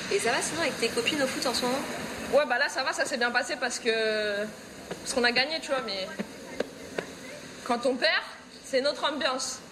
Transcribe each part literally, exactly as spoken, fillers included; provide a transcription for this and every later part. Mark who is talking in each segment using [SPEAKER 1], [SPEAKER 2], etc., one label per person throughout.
[SPEAKER 1] Et ça va sinon avec tes copines au foot en ce moment?
[SPEAKER 2] Ouais, bah là ça va, ça s'est bien passé parce que parce qu'on a gagné, tu vois, mais quand on perd, c'est notre ambiance.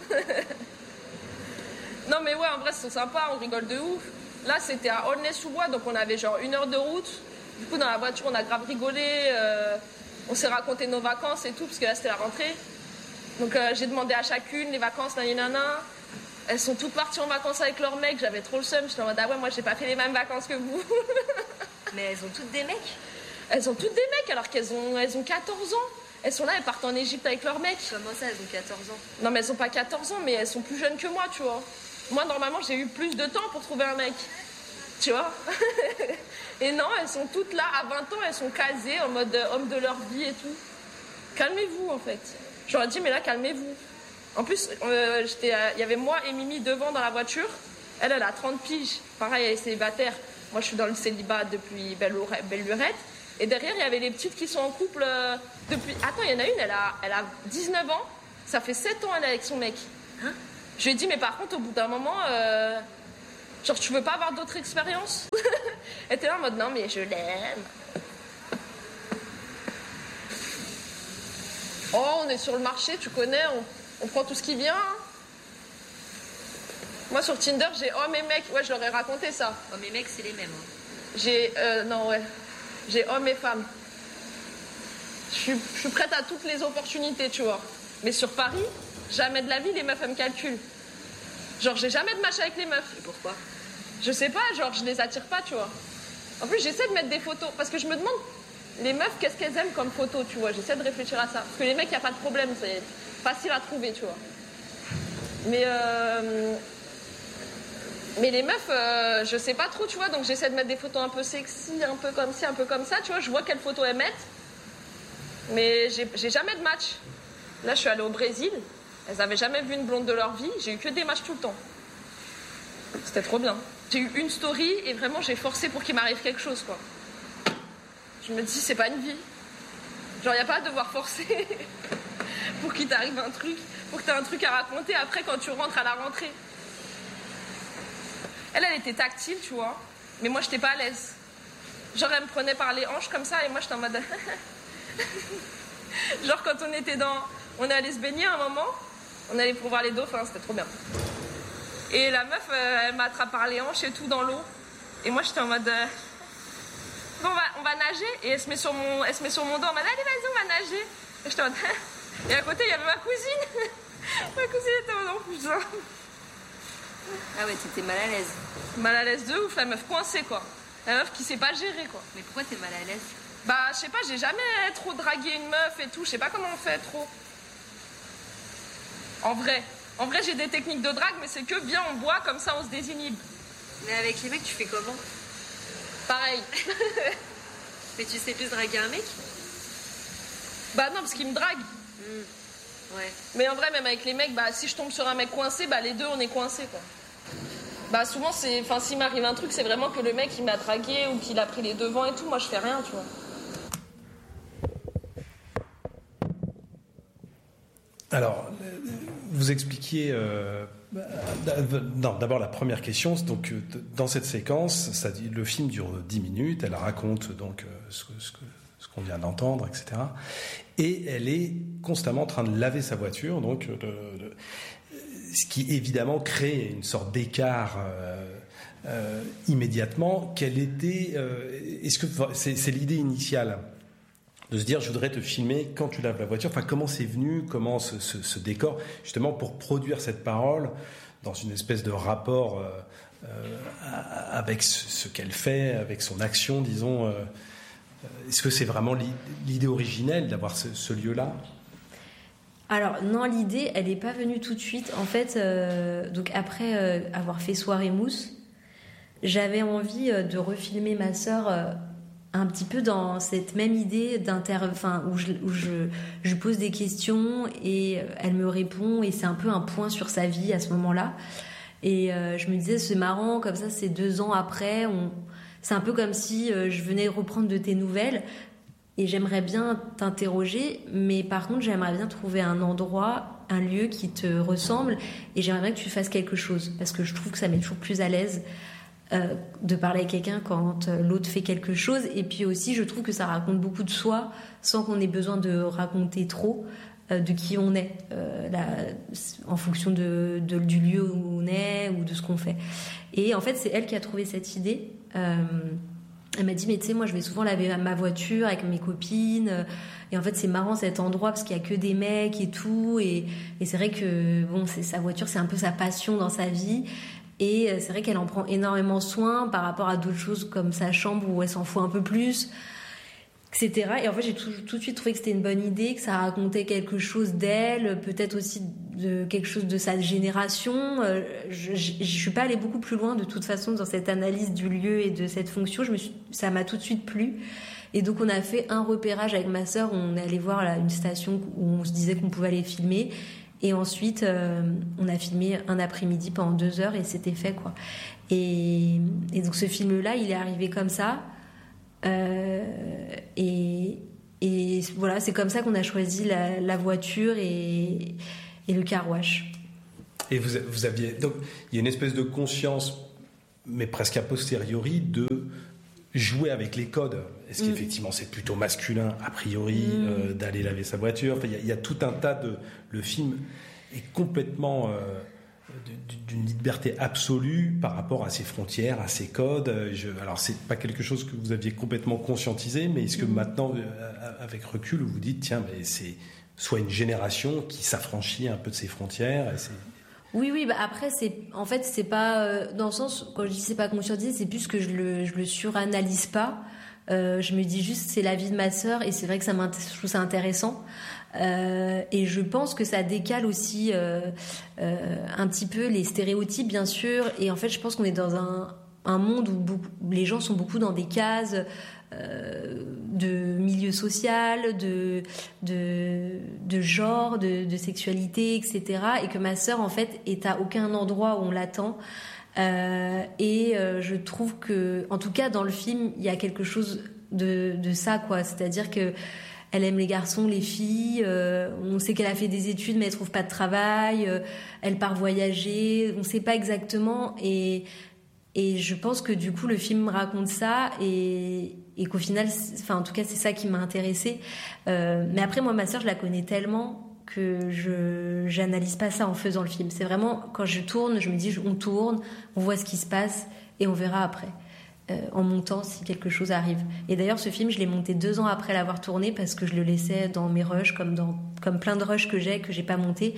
[SPEAKER 2] Non mais ouais, en vrai c'est sympa, on rigole de ouf. Là c'était à Aulnay-sous-Bois, donc on avait genre une heure de route. Du coup dans la voiture on a grave rigolé, euh, on s'est raconté nos vacances et tout, parce que là c'était la rentrée. Donc euh, j'ai demandé à chacune les vacances, nanana. Elles sont toutes parties en vacances avec leurs mecs, j'avais trop le seum, je suis en mode ah ouais moi j'ai pas fait les mêmes vacances que vous.
[SPEAKER 1] Mais elles ont toutes des mecs?
[SPEAKER 2] Elles ont toutes des mecs alors qu'elles ont, elles ont quatorze ans. Elles sont là, elles partent en Égypte avec leurs mecs.
[SPEAKER 1] Comment ça, elles ont quatorze ans?
[SPEAKER 2] Non mais elles ont pas quatorze ans, mais elles sont plus jeunes que moi, tu vois. Moi normalement j'ai eu plus de temps pour trouver un mec. Tu vois. Et non, elles sont toutes là, à vingt ans, elles sont casées en mode euh, homme de leur vie et tout. Calmez-vous en fait. J'aurais dit mais là calmez-vous. En plus, euh, j'étais, il y avait moi et Mimi devant dans la voiture. Elle, elle a trente piges. Pareil, elle est célibataire. Moi, je suis dans le célibat depuis belle, belle lurette. Et derrière, il y avait les petites qui sont en couple euh, depuis... Attends, il y en a une, elle a, elle a dix-neuf ans. Ça fait sept ans, elle est avec son mec.
[SPEAKER 1] Hein?
[SPEAKER 2] Je lui ai dit, mais par contre, au bout d'un moment, euh, genre, tu veux pas avoir d'autres expériences? Elle était là en mode, non, mais je l'aime. Oh, on est sur le marché, tu connais, on, on prend tout ce qui vient. Moi, sur Tinder, j'ai homme et mec. Ouais, je leur ai raconté ça.
[SPEAKER 1] Hommes et mecs, c'est les mêmes. Hein.
[SPEAKER 2] J'ai... Euh, non, ouais. J'ai homme et femme. Je suis, je suis prête à toutes les opportunités, tu vois. Mais sur Paris, jamais de la vie, les meufs, elles me calculent. Genre, j'ai jamais de match avec les meufs.
[SPEAKER 1] Et pourquoi?
[SPEAKER 2] Je sais pas, genre, je les attire pas, tu vois. En plus, j'essaie de mettre des photos. Parce que je me demande, les meufs, qu'est-ce qu'elles aiment comme photo, tu vois. J'essaie de réfléchir à ça. Parce que les mecs, y a pas de problème. C'est facile à trouver, tu vois. Mais... Euh... Mais les meufs, euh, je sais pas trop, tu vois, donc j'essaie de mettre des photos un peu sexy, un peu comme ci, un peu comme ça, tu vois, je vois quelles photos elles mettent, mais j'ai, j'ai jamais de match. Là, je suis allée au Brésil, elles avaient jamais vu une blonde de leur vie, j'ai eu que des matchs tout le temps. C'était trop bien. J'ai eu une story et vraiment j'ai forcé pour qu'il m'arrive quelque chose, quoi. Je me dis, c'est pas une vie. Genre, y a pas à devoir forcer pour qu'il t'arrive un truc, pour que t'aies un truc à raconter après quand tu rentres à la rentrée. Elle, elle était tactile, tu vois. Mais moi, j'étais pas à l'aise. Genre, elle me prenait par les hanches comme ça et moi, j'étais en mode... Genre, quand on était dans... On est allé se baigner à un moment. On allait pour voir les dauphins, c'était trop bien. Et la meuf, euh, elle m'attrape par les hanches et tout dans l'eau. Et moi, j'étais en mode... Euh... Bon, on va, on va nager. Et elle se met sur mon, elle se met sur mon dos en mode... Allez, vas-y, on va nager. Et j'étais en mode... Et à côté, il y avait ma cousine. Ma cousine était en mode... Oh, putain.
[SPEAKER 1] Ah ouais, t'étais mal à l'aise.
[SPEAKER 2] Mal à l'aise de ouf, la meuf coincée, quoi. La meuf qui sait pas gérer, quoi.
[SPEAKER 1] Mais pourquoi t'es mal à l'aise?
[SPEAKER 2] Bah, je sais pas, j'ai jamais trop dragué une meuf et tout. Je sais pas comment on fait trop. En vrai. En vrai, j'ai des techniques de drague, mais c'est que bien on boit, comme ça on se désinhibe.
[SPEAKER 1] Mais avec les mecs, tu fais comment?
[SPEAKER 2] Pareil.
[SPEAKER 1] Mais tu sais plus draguer un mec?
[SPEAKER 2] Bah non, parce qu'il me drague.
[SPEAKER 1] Mmh. Ouais.
[SPEAKER 2] Mais en vrai, même avec les mecs, bah si je tombe sur un mec coincé, bah les deux on est coincés, quoi. Bah souvent, c'est, enfin, s'il m'arrive un truc, c'est vraiment que le mec il m'a dragué ou qu'il a pris les devants et tout. Moi, je fais rien, tu vois.
[SPEAKER 3] Alors, vous expliquiez... Euh, non, d'abord la première question, donc dans cette séquence, ça dit, le film dure dix minutes, elle raconte donc ce, ce, ce qu'on vient d'entendre, et cetera. Et elle est constamment en train de laver sa voiture, donc de, de, ce qui évidemment crée une sorte d'écart euh, euh, immédiatement. Quelle était... Euh, est-ce que c'est, c'est l'idée initiale de se dire, je voudrais te filmer quand tu laves la voiture. Enfin, comment c'est venu, comment ce, ce, ce décor, justement pour produire cette parole dans une espèce de rapport euh, euh, avec ce, ce qu'elle fait, avec son action, disons. Euh, est-ce que c'est vraiment l'idée originelle d'avoir ce, ce lieu-là ?
[SPEAKER 4] Alors non, l'idée, elle n'est pas venue tout de suite. En fait, euh, donc après euh, avoir fait Soirée Mousse, j'avais envie euh, de refilmer ma sœur. Euh, un petit peu dans cette même idée d'inter, enfin où je où je je pose des questions et elle me répond et c'est un peu un point sur sa vie à ce moment-là. Et euh, je me disais c'est marrant comme ça, c'est deux ans après, on c'est un peu comme si euh, je venais reprendre de tes nouvelles et j'aimerais bien t'interroger, mais par contre j'aimerais bien trouver un endroit, un lieu qui te ressemble et j'aimerais bien que tu fasses quelque chose parce que je trouve que ça met toujours plus à l'aise. euh, de parler avec quelqu'un quand euh, l'autre fait quelque chose. Et puis aussi, je trouve que ça raconte beaucoup de soi sans qu'on ait besoin de raconter trop euh, de qui on est, euh, là, en fonction de, de, du lieu où on est ou de ce qu'on fait. Et en fait, c'est elle qui a trouvé cette idée. Euh, elle m'a dit, mais tu sais, moi, je vais souvent laver ma voiture avec mes copines. Et en fait, c'est marrant cet endroit parce qu'il y a que des mecs et tout. Et, et c'est vrai que bon, c'est, sa voiture, c'est un peu sa passion dans sa vie. Et c'est vrai qu'elle en prend énormément soin par rapport à d'autres choses comme sa chambre où elle s'en fout un peu plus, et cetera. Et en fait, j'ai tout, tout de suite trouvé que c'était une bonne idée, que ça racontait quelque chose d'elle, peut-être aussi de quelque chose de sa génération. Je, je, je suis pas allée beaucoup plus loin de toute façon dans cette analyse du lieu et de cette fonction. Je me suis, ça m'a tout de suite plu. Et donc, on a fait un repérage avec ma sœur. On est allé voir là, une station où on se disait qu'on pouvait aller filmer. Et ensuite, euh, on a filmé un après-midi pendant deux heures et c'était fait, quoi. Et, et donc, ce film-là, il est arrivé comme ça. Euh, et, et voilà, c'est comme ça qu'on a choisi la, la voiture et, et le car wash.
[SPEAKER 3] Et vous, vous aviez... Donc, il y a une espèce de conscience, mais presque a posteriori, de jouer avec les codes. Est-ce mmh. qu'effectivement c'est plutôt masculin a priori mmh. euh, d'aller laver sa voiture? Enfin, il y, y a tout un tas de... Le film est complètement euh, d'une liberté absolue par rapport à ses frontières, à ses codes. Je, alors c'est pas quelque chose que vous aviez complètement conscientisé, mais est-ce que mmh. maintenant, euh, avec recul, vous vous dites tiens, mais c'est soit une génération qui s'affranchit un peu de ses frontières et c'est...
[SPEAKER 4] Oui, oui, bah après, c'est, en fait, c'est pas, euh, dans le sens, quand je dis c'est pas conscientisé, c'est plus que je le, je le suranalyse pas. Euh, je me dis juste, c'est la vie de ma sœur, et c'est vrai que ça m'intéresse, je trouve ça intéressant. Euh, et je pense que ça décale aussi, euh, euh, un petit peu les stéréotypes, bien sûr. Et en fait, je pense qu'on est dans un, un monde où, beaucoup, où les gens sont beaucoup dans des cases, Euh, de milieu social, de, de, de genre, de, de sexualité, et cetera. Et que ma sœur, en fait, est à aucun endroit où on l'attend. Euh, et euh, je trouve que, en tout cas, dans le film, il y a quelque chose de, de ça, quoi. C'est-à-dire que elle aime les garçons, les filles. Euh, on sait qu'elle a fait des études, mais elle trouve pas de travail. Euh, elle part voyager. On sait pas exactement. Et Et je pense que du coup, le film raconte ça et, et qu'au final, enfin, en tout cas, c'est ça qui m'a intéressée. Euh, mais après, moi, ma sœur, je la connais tellement que je j'analyse pas ça en faisant le film. C'est vraiment, quand je tourne, je me dis, on tourne, on voit ce qui se passe et on verra après, euh, en montant si quelque chose arrive. Et d'ailleurs, ce film, je l'ai monté deux ans après l'avoir tourné parce que je le laissais dans mes rushs, comme, dans, comme plein de rushs que j'ai, que j'ai pas monté.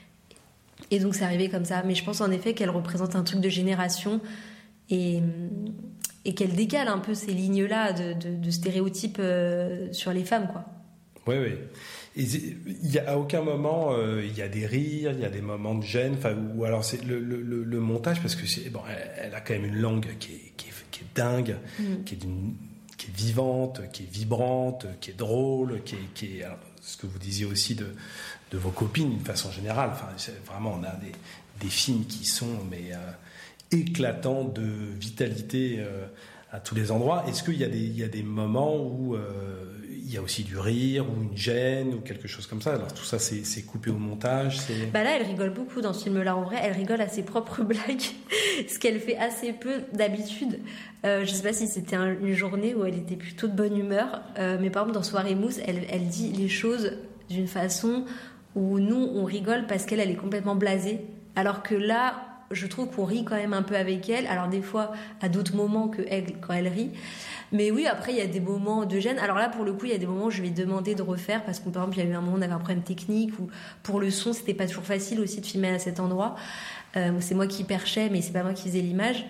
[SPEAKER 4] Et donc, c'est arrivé comme ça. Mais je pense en effet qu'elle représente un truc de génération. Et, et qu'elle décale un peu ces lignes-là de, de, de stéréotypes euh, sur les femmes, quoi.
[SPEAKER 3] Oui, oui. Il y a, à aucun moment, euh, il y a des rires, il y a des moments de gêne, ou alors c'est le, le, le montage, parce que c'est, bon, elle, elle a quand même une langue qui est, qui est, qui est dingue, mmh. qui, est d'une, qui est vivante, qui est vibrante, qui est drôle, qui est, qui est alors, ce que vous disiez aussi de, de vos copines, d'une façon générale. Enfin, c'est, vraiment, on a des, des films qui sont... mais euh, éclatant de vitalité euh, à tous les endroits. Est-ce qu'il y a des, il y a des moments où euh, il y a aussi du rire ou une gêne ou quelque chose comme ça? Alors tout ça, c'est, c'est coupé au montage, c'est...
[SPEAKER 4] Bah là, elle rigole beaucoup dans ce film-là. En vrai, elle rigole à ses propres blagues, ce qu'elle fait assez peu d'habitude. Euh, je sais pas si c'était un, une journée où elle était plutôt de bonne humeur, euh, mais par exemple dans Soirée Mousse, elle, elle dit les choses d'une façon où nous, on rigole parce qu'elle, elle est complètement blasée, alors que là, je trouve qu'on rit quand même un peu avec elle. Alors des fois, à d'autres moments que elle, quand elle rit. Mais oui, après, il y a des moments de gêne. Alors là, pour le coup, il y a des moments où je vais demander de refaire parce que, par exemple, il y a eu un moment où on avait un problème technique ou pour le son, c'était pas toujours facile aussi de filmer à cet endroit. Euh, c'est moi qui perchais, mais c'est pas moi qui faisais l'image.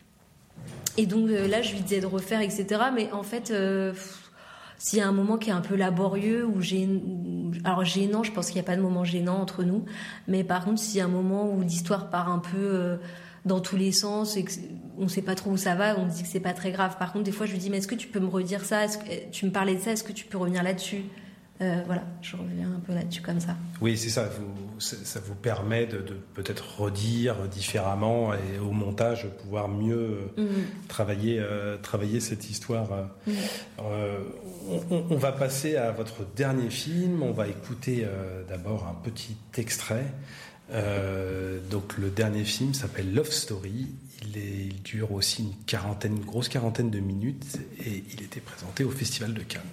[SPEAKER 4] Et donc euh, là, je lui disais de refaire, et cetera. Mais en fait... Euh, s'il y a un moment qui est un peu laborieux ou gênant, alors gênant, je pense qu'il n'y a pas de moment gênant entre nous, mais par contre, s'il y a un moment où l'histoire part un peu euh, dans tous les sens et qu'on ne sait pas trop où ça va, on dit que c'est pas très grave. Par contre, des fois, je lui dis, mais est-ce que tu peux me redire ça? Est-ce que tu me parlais de ça? Est-ce que tu peux revenir là-dessus? Euh, voilà, je reviens un peu là-dessus comme ça.
[SPEAKER 3] Oui, c'est ça. Vous, ça vous permet de, de peut-être redire différemment et au montage pouvoir mieux mmh. travailler, euh, travailler cette histoire. Mmh. Euh, on, on va passer à votre dernier film. On va écouter euh, d'abord un petit extrait. Euh, donc le dernier film s'appelle Love Story. il, est, il dure aussi une quarantaine, une grosse quarantaine de minutes et il était présenté au Festival de Cannes.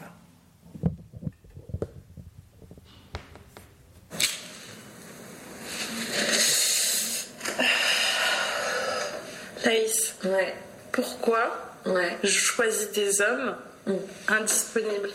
[SPEAKER 5] Laïs,
[SPEAKER 1] Ouais.
[SPEAKER 5] pourquoi
[SPEAKER 1] Ouais.
[SPEAKER 5] je choisis des hommes
[SPEAKER 1] Mm.
[SPEAKER 5] indisponibles?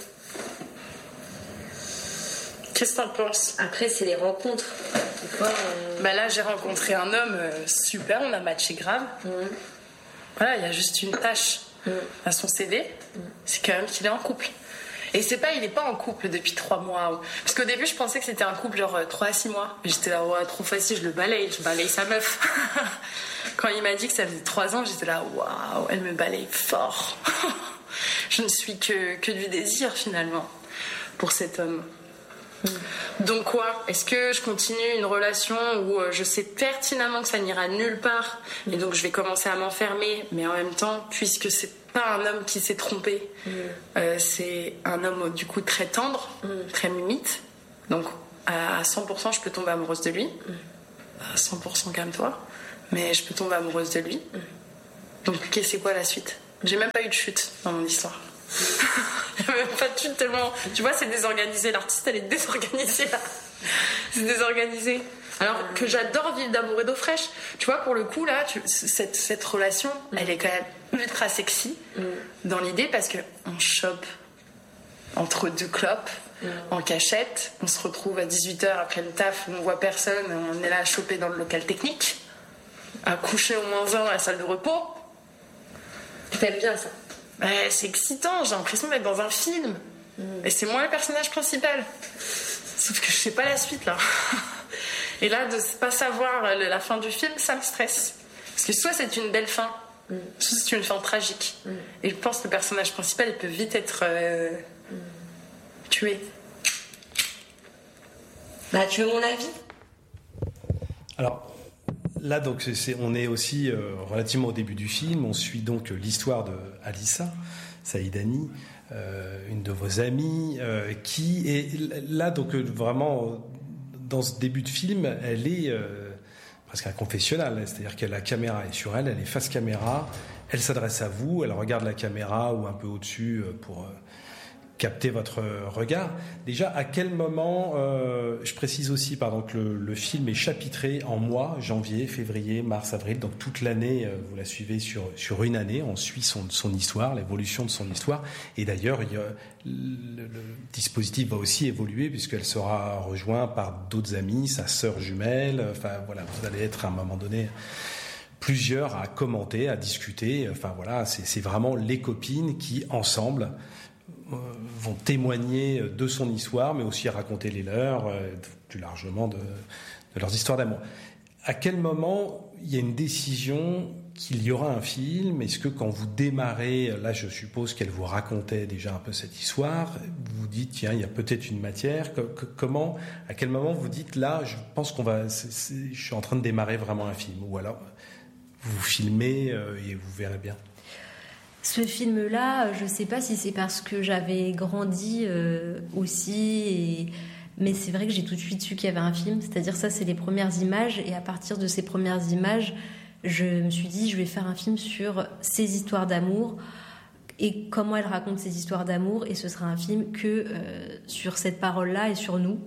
[SPEAKER 5] Qu'est-ce que t'en penses?
[SPEAKER 1] Après, c'est les rencontres. Des fois, on-
[SPEAKER 5] Bah là, j'ai rencontré un homme euh, super, on a matché grave.
[SPEAKER 1] Mm.
[SPEAKER 5] Voilà, il y a juste une tâche
[SPEAKER 1] Mm.
[SPEAKER 5] à son C V, c'est quand même qu'il est en couple. Et c'est pas, il est pas en couple depuis trois mois. Parce qu'au début, je pensais que c'était un couple genre euh, trois à six mois. J'étais là, ouais, trop facile, je le balaye, je balaye sa meuf. Quand il m'a dit que ça faisait trois ans, j'étais là, waouh, elle me balaye fort. Je ne suis que, que du désir finalement pour cet homme. Donc quoi? Est-ce que je continue une relation où euh, je sais pertinemment que ça n'ira nulle part et donc je vais commencer à m'enfermer, mais en même temps, puisque c'est pas un homme qui s'est trompé, euh, c'est un homme du coup très tendre, très mimite, donc à cent pour cent je peux tomber amoureuse de lui, à cent pour cent calme-toi, mais je peux tomber amoureuse de lui. Donc qu'est-ce- c'est quoi la suite? J'ai même pas eu de chute dans mon histoire. Il n'y a même pas de chute tellement... Tu vois, c'est désorganisé. L'artiste, elle est désorganisée, là. C'est désorganisé. Alors que j'adore vivre d'amour et d'eau fraîche. Tu vois, pour le coup, là, tu- cette, cette relation, elle est quand même ultra sexy dans l'idée parce qu'on chope entre deux clopes, en cachette. On se retrouve à dix-huit heures après le taf, on voit personne, on est là à choper dans le local technique, à coucher au moins un dans la salle de repos.
[SPEAKER 1] T'aimes bien ça?
[SPEAKER 5] Ouais, c'est excitant, j'ai l'impression d'être dans un film. Et c'est moi le personnage principal. Sauf que je sais pas la suite là. Et là, de pas savoir la fin du film, ça me stresse. Parce que soit c'est une belle fin, soit c'est une fin tragique. Et je pense que le personnage principal, il peut vite être euh, tué.
[SPEAKER 1] Bah, tu veux mon avis?
[SPEAKER 3] Alors là, donc, c'est- c'est- on est aussi euh, relativement au début du film. On suit donc euh, l'histoire de Alissa Saïdani, euh, une de vos amies, euh, qui est là, donc euh, vraiment euh, dans ce début de film, elle est euh, presque un confessionnal, c'est-à-dire que la caméra est sur elle, elle est face caméra, elle s'adresse à vous, elle regarde la caméra ou un peu au-dessus euh, pour euh, capter votre regard. Déjà, à quel moment, euh, je précise aussi pardon, que le, le film est chapitré en mois, janvier, février, mars, avril, donc toute l'année, euh, vous la suivez sur, sur une année, on suit son, son histoire, l'évolution de son histoire, et d'ailleurs, il y a, le, le dispositif va aussi évoluer puisqu'elle sera rejointe par d'autres amis, sa sœur jumelle, enfin voilà, vous allez être à un moment donné plusieurs à commenter, à discuter, enfin voilà, c'est, c'est vraiment les copines qui, ensemble, vont témoigner de son histoire, mais aussi raconter les leurs, euh, plus largement de, de leurs histoires d'amour. À quel moment il y a une décision qu'il y aura un film? Est-ce que quand vous démarrez, là je suppose qu'elle vous racontait déjà un peu cette histoire, vous vous dites tiens, il y a peut-être une matière, que, que, comment, à quel moment vous dites là, je pense qu'on va, c'est, c'est, je suis en train de démarrer vraiment un film, ou alors vous filmez euh, et vous verrez bien?
[SPEAKER 4] Ce film-là, je ne sais pas si c'est parce que j'avais grandi euh, aussi, et... mais c'est vrai que j'ai tout de suite su qu'il y avait un film. C'est-à-dire ça, c'est les premières images, et à partir de ces premières images, je me suis dit, je vais faire un film sur ces histoires d'amour et comment elle raconte ces histoires d'amour, et ce sera un film que euh, sur cette parole-là et sur nous.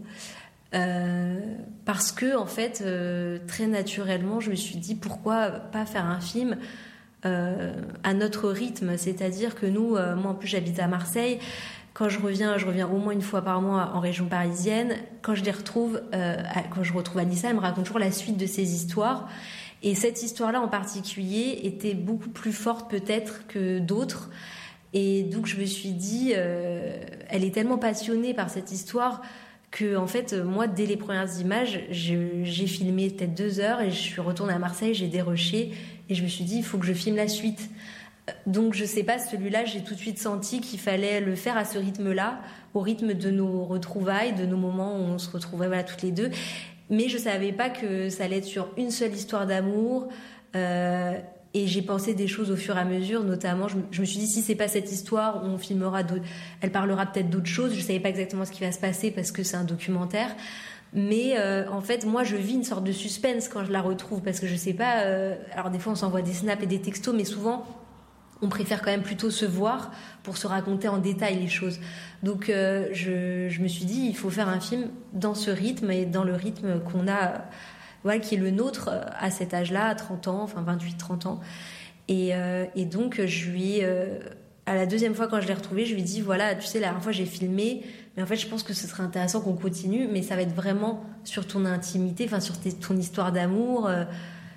[SPEAKER 4] Euh, parce que en fait, euh, très naturellement, je me suis dit pourquoi pas faire un film Euh, à notre rythme, c'est-à-dire que nous, euh, moi en plus j'habite à Marseille, quand je reviens, je reviens au moins une fois par mois en région parisienne, quand je les retrouve, euh, quand je retrouve Alissa, elle me raconte toujours la suite de ses histoires, et cette histoire-là en particulier était beaucoup plus forte peut-être que d'autres, et donc je me suis dit, euh, elle est tellement passionnée par cette histoire que en fait, moi, dès les premières images, je, j'ai filmé peut-être deux heures et je suis retournée à Marseille, j'ai déroché et je me suis dit, il faut que je filme la suite. Donc, je sais pas, celui-là, j'ai tout de suite senti qu'il fallait le faire à ce rythme-là, au rythme de nos retrouvailles, de nos moments où on se retrouvait voilà, toutes les deux. Mais je savais pas que ça allait être sur une seule histoire d'amour. Euh, Et j'ai pensé des choses au fur et à mesure, notamment, je me, je me suis dit, si c'est pas cette histoire, on filmera d'autres, elle parlera peut-être d'autres choses. Je savais pas exactement ce qui va se passer parce que c'est un documentaire. Mais euh, en fait, moi, je vis une sorte de suspense quand je la retrouve, parce que je sais pas. Euh, alors des fois, on s'envoie des snaps et des textos, mais souvent, on préfère quand même plutôt se voir pour se raconter en détail les choses. Donc, euh, je, je me suis dit, il faut faire un film dans ce rythme et dans le rythme qu'on a, voilà, qui est le nôtre à cet âge-là, à trente ans, enfin vingt-huit trente ans. Et, euh, et donc, je lui, euh, à la deuxième fois quand je l'ai retrouvé, je lui ai dit, voilà, tu sais, la dernière fois j'ai filmé. Mais en fait, je pense que ce serait intéressant qu'on continue, mais ça va être vraiment sur ton intimité, enfin sur tes, ton histoire d'amour. Euh,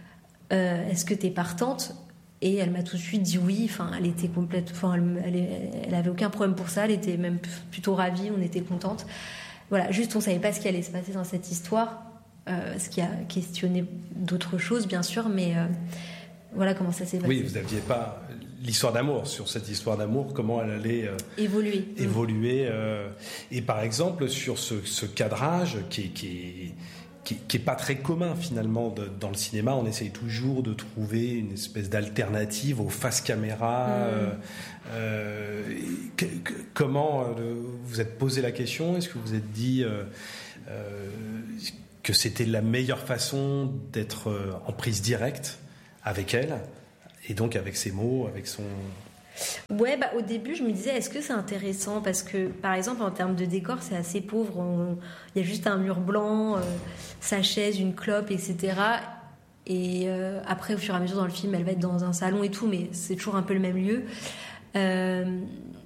[SPEAKER 4] euh, est-ce que t'es partante ? Et elle m'a tout de suite dit oui. Enfin, elle était complète. Enfin, elle, elle, elle avait aucun problème pour ça. Elle était même plutôt ravie. On était contente. Voilà. Juste, on savait pas ce qui allait se passer dans cette histoire, euh, ce qui a questionné d'autres choses, bien sûr, mais euh, voilà comment ça s'est passé.
[SPEAKER 3] Oui, vous n'aviez pas l'histoire d'amour, sur cette histoire d'amour, comment elle allait euh,
[SPEAKER 4] évoluer.
[SPEAKER 3] évoluer euh, et par exemple, sur ce, ce cadrage qui est, qui est, qui, qui est pas très commun finalement de, dans le cinéma, on essaye toujours de trouver une espèce d'alternative aux faces caméra. Mmh. Euh, euh, que, que, comment euh, vous êtes posé la question ? Est-ce que vous vous êtes dit euh, euh, que c'était la meilleure façon d'être euh, en prise directe avec elle ? Et donc avec ses mots, avec son...
[SPEAKER 4] Ouais, bah au début je me disais est-ce que c'est intéressant, parce que par exemple en termes de décor c'est assez pauvre, il y a juste un mur blanc, euh, sa chaise, une clope, et cetera. Et euh, après au fur et à mesure dans le film elle va être dans un salon et tout, mais c'est toujours un peu le même lieu. Euh,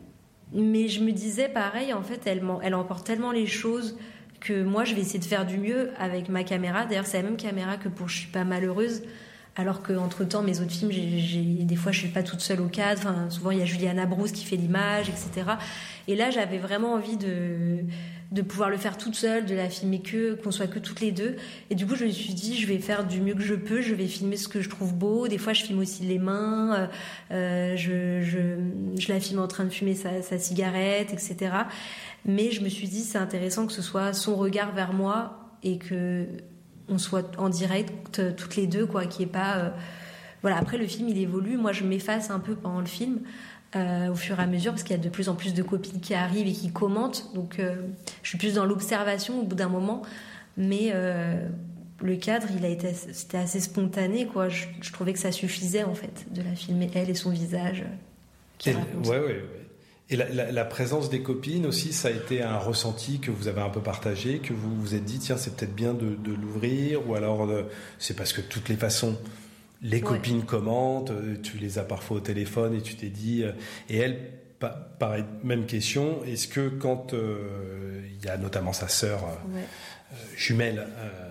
[SPEAKER 4] mais je me disais pareil, en fait elle, elle emporte tellement les choses que moi je vais essayer de faire du mieux avec ma caméra. D'ailleurs c'est la même caméra que pour Je suis pas malheureuse. Alors qu'entre-temps, mes autres films, j'ai, j'ai, des fois, je suis pas toute seule au cadre. Enfin, souvent, il y a Juliana Bruce qui fait l'image, et cetera. Et là, j'avais vraiment envie de, de pouvoir le faire toute seule, de la filmer que, qu'on soit que toutes les deux. Et du coup, je me suis dit, je vais faire du mieux que je peux. Je vais filmer ce que je trouve beau. Des fois, je filme aussi les mains. Euh, je, je, je la filme en train de fumer sa, sa cigarette, et cetera. Mais je me suis dit, c'est intéressant que ce soit son regard vers moi et que on soit en direct euh, toutes les deux, quoi, qui est pas euh... voilà. Après le film il évolue, moi je m'efface un peu pendant le film euh, au fur et à mesure, parce qu'il y a de plus en plus de copines qui arrivent et qui commentent, donc euh, je suis plus dans l'observation au bout d'un moment, mais euh, le cadre il a été c'était assez spontané, quoi. Je, je trouvais que ça suffisait en fait de la filmer, elle et son visage qui
[SPEAKER 3] et, ouais, ouais, ouais. Et la, la, la présence des copines aussi, ça a été un ressenti que vous avez un peu partagé, que vous vous êtes dit, tiens, c'est peut-être bien de, de l'ouvrir, ou alors de, c'est parce que de toutes les façons, les ouais. copines commentent, tu les as parfois au téléphone et tu t'es dit... Et elle, pa- pareil, même question, est-ce que quand euh, il y a notamment sa sœur ouais. euh, jumelle,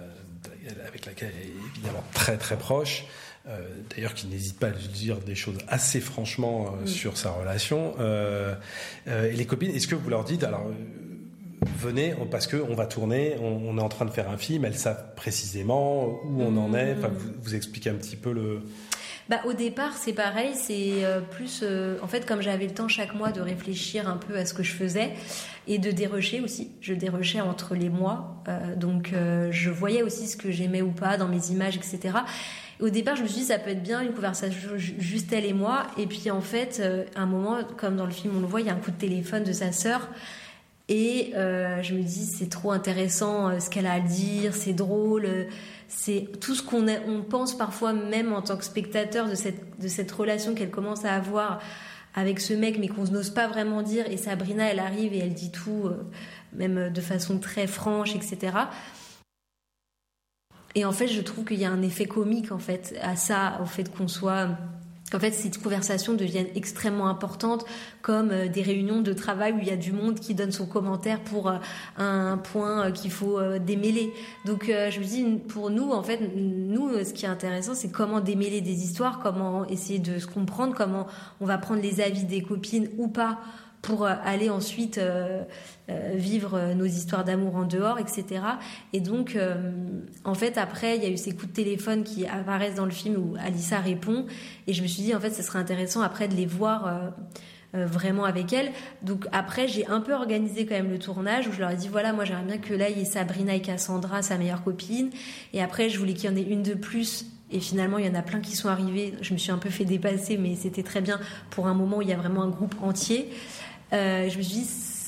[SPEAKER 3] euh, avec laquelle elle est évidemment très très proche, Euh, d'ailleurs qui n'hésite pas à lui dire des choses assez franchement euh, mmh. sur sa relation, euh, euh, et les copines, est-ce que vous leur dites alors euh, venez parce que on va tourner, on, on est en train de faire un film, elles savent précisément où on mmh. en est, enfin vous, vous expliquez un petit peu le...
[SPEAKER 4] Bah, au départ, c'est pareil, c'est euh, plus... Euh, en fait, comme j'avais le temps chaque mois de réfléchir un peu à ce que je faisais et de dérocher aussi. Je dérochais entre les mois. Euh, donc, euh, je voyais aussi ce que j'aimais ou pas dans mes images, et cetera. Au départ, je me suis dit, ça peut être bien une conversation juste elle et moi. Et puis, en fait, euh, à un moment, comme dans le film, on le voit, il y a un coup de téléphone de sa sœur. Et euh, je me dis, c'est trop intéressant euh, ce qu'elle a à dire, c'est drôle. Euh, c'est tout ce qu'on a, on pense parfois, même en tant que spectateur, de cette, de cette relation qu'elle commence à avoir avec ce mec, mais qu'on n'ose pas vraiment dire. Et Sabrina, elle arrive et elle dit tout, euh, même de façon très franche, et cetera. Et en fait, je trouve qu'il y a un effet comique en fait à ça, au fait qu'on soit, qu'en fait ces conversations deviennent extrêmement importantes, comme euh, des réunions de travail où il y a du monde qui donne son commentaire pour euh, un point euh, qu'il faut euh, démêler. Donc euh, je me dis, pour nous en fait, nous euh, ce qui est intéressant, c'est comment démêler des histoires, comment essayer de se comprendre, comment on va prendre les avis des copines ou pas, pour aller ensuite euh, euh, vivre nos histoires d'amour en dehors, et cetera. Et donc, euh, en fait, après, il y a eu ces coups de téléphone qui apparaissent dans le film où Alissa répond. Et je me suis dit, en fait, ce serait intéressant après de les voir euh, euh, vraiment avec elle. Donc après, j'ai un peu organisé quand même le tournage où je leur ai dit, voilà, moi, j'aimerais bien que là, il y ait Sabrina et Cassandra, sa meilleure copine. Et après, je voulais qu'il y en ait une de plus. Et finalement, il y en a plein qui sont arrivés. Je me suis un peu fait dépasser, mais c'était très bien pour un moment où il y a vraiment un groupe entier. Euh, je me suis dit,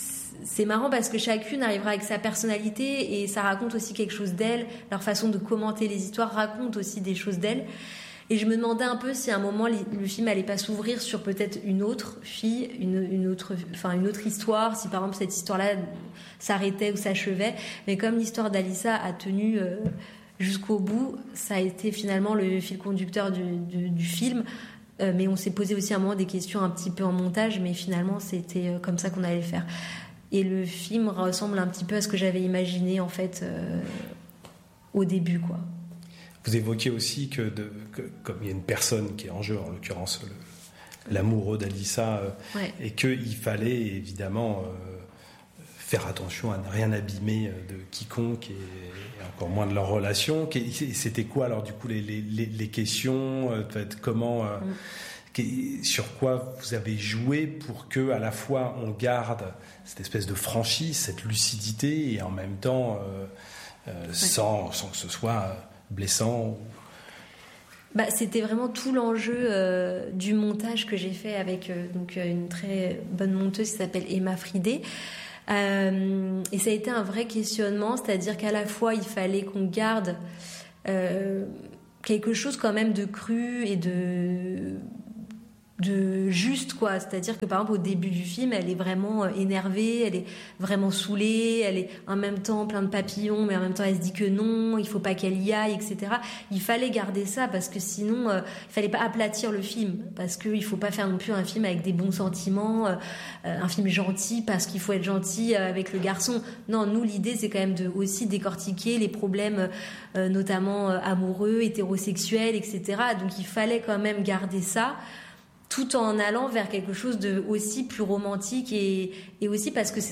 [SPEAKER 4] c'est marrant parce que chacune arrivera avec sa personnalité et ça raconte aussi quelque chose d'elle. Leur façon de commenter les histoires raconte aussi des choses d'elle. Et je me demandais un peu si à un moment le film allait pas s'ouvrir sur peut-être une autre fille, une, une autre, enfin une autre histoire, si par exemple cette histoire-là s'arrêtait ou s'achevait. Mais comme l'histoire d'Alissa a tenu euh, jusqu'au bout, ça a été finalement le fil conducteur du, du, du film. Euh, mais on s'est posé aussi à un moment des questions un petit peu en montage, mais finalement c'était euh, comme ça qu'on allait le faire. Et le film ressemble un petit peu à ce que j'avais imaginé en fait euh, au début, quoi.
[SPEAKER 3] Vous évoquiez aussi que, de, que comme il y a une personne qui est en jeu, en l'occurrence le, l'amoureux d'Alissa, euh, ouais. et qu'il fallait évidemment euh, faire attention à ne rien abîmer de quiconque et, et encore moins de leur relation. C'était quoi alors du coup les, les, les questions, comment, euh, mm. sur quoi vous avez joué pour que à la fois on garde cette espèce de franchise, cette lucidité et en même temps euh, euh, ouais. sans, sans que ce soit blessant.
[SPEAKER 4] Bah, c'était vraiment tout l'enjeu euh, du montage que j'ai fait avec euh, donc, une très bonne monteuse qui s'appelle Emma Fridé. Euh, et ça a été un vrai questionnement, c'est-à-dire qu'à la fois il fallait qu'on garde euh, quelque chose quand même de cru et de... de juste, quoi. C'est-à-dire que par exemple au début du film elle est vraiment énervée, elle est vraiment saoulée, elle est en même temps plein de papillons mais en même temps elle se dit que non, il faut pas qu'elle y aille, etc. Il fallait garder ça parce que sinon euh, il fallait pas aplatir le film, parce qu'il faut pas faire non plus un film avec des bons sentiments, euh, un film gentil parce qu'il faut être gentil avec le garçon. Non, nous l'idée c'est quand même de aussi décortiquer les problèmes euh, notamment euh, amoureux, hétérosexuels, etc. Donc il fallait quand même garder ça tout en allant vers quelque chose de aussi plus romantique et, et aussi parce que c'est